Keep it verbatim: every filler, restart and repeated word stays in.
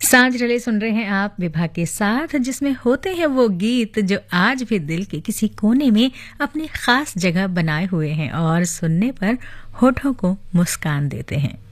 सांझ रले सुन रहे हैं आप विभा के साथ, जिसमें होते हैं वो गीत जो आज भी दिल के किसी कोने में अपनी खास जगह बनाए हुए हैं और सुनने पर होठों को मुस्कान देते हैं।